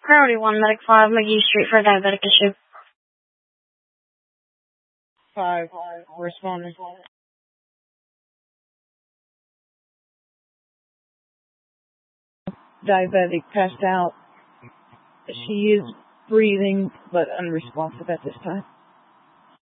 Priority 1, Medic 5, McGee Street for a diabetic issue. 5, responding. Diabetic passed out. She is breathing, but unresponsive at this time.